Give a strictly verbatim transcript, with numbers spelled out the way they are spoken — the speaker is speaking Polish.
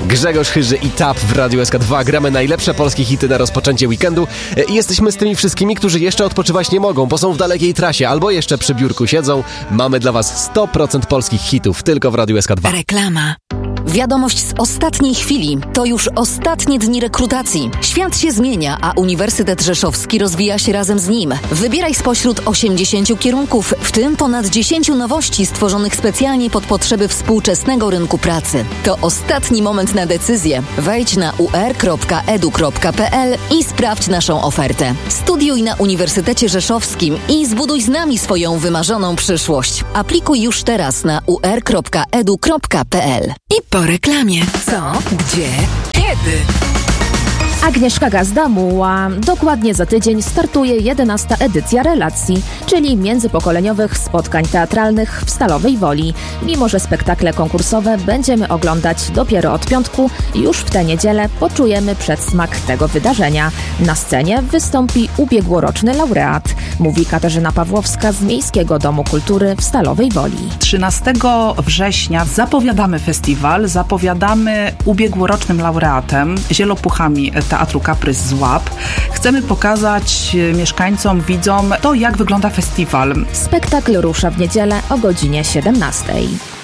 Grzegorz Chyży i Tap w Radiu S K dwa. Gramy najlepsze polskie hity na rozpoczęcie weekendu. I jesteśmy z tymi wszystkimi, którzy jeszcze odpoczywać nie mogą, bo są w dalekiej trasie albo jeszcze przy biurku siedzą. Mamy dla was sto procent polskich hitów tylko w Radiu S K dwa. Reklama. Wiadomość z ostatniej chwili. To już ostatnie dni rekrutacji. Świat się zmienia, a Uniwersytet Rzeszowski rozwija się razem z nim. Wybieraj spośród osiemdziesięciu kierunków, w tym ponad dziesięciu nowości stworzonych specjalnie pod potrzeby współczesnego rynku pracy. To ostatni moment na decyzję. Wejdź na u er kropka e d u kropka p l i sprawdź naszą ofertę. Studiuj na Uniwersytecie Rzeszowskim i zbuduj z nami swoją wymarzoną przyszłość. Aplikuj już teraz na u er kropka e d u kropka p l. I po reklamie. Co? Gdzie? Kiedy? Agnieszka Gazda-Muła. Dokładnie za tydzień startuje jedenasta edycja Relacji, czyli międzypokoleniowych spotkań teatralnych w Stalowej Woli. Mimo że spektakle konkursowe będziemy oglądać dopiero od piątku, już w tę niedzielę poczujemy przedsmak tego wydarzenia. Na scenie wystąpi ubiegłoroczny laureat, mówi Katarzyna Pawłowska z Miejskiego Domu Kultury w Stalowej Woli. trzynastego września zapowiadamy festiwal, zapowiadamy ubiegłorocznym laureatem, Zielopuchami Teatru Kaprys z Łap. Chcemy pokazać mieszkańcom, widzom to, jak wygląda festiwal. Spektakl rusza w niedzielę o godzinie siedemnastej.